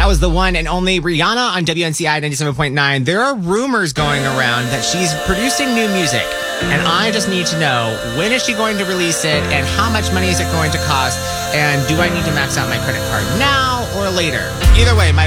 That was the one and only Rihanna on WNCI 97.9. There are rumors going around that she's producing new music, and I just need to know, when is she going to release it, and how much money is it going to cost, and do I need to max out my credit card now or later? Either way, my